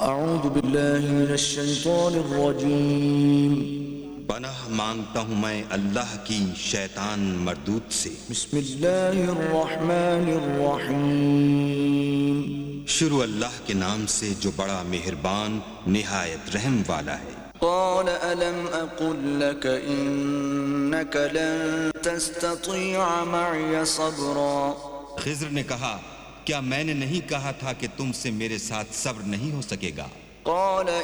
अऊज़ु बिल्लाहि मिनश शैतानिर रजीम। पनाह मांगता हूँ मैं अल्लाह की शैतान मरदूत से। बिस्मिल्लाहिर रहमानिर रहीम। शुरू अल्लाह के नाम से जो बड़ा मेहरबान निहायत रहम वाला है। क़ाल अलम अक़ुल लक इन्नक लन तस्ततीअ मअय सब्रा। खिज़्र ने कहा, क्या मैंने नहीं कहा था कि तुमसे मेरे साथ सब्र नहीं हो सकेगा? क़ाल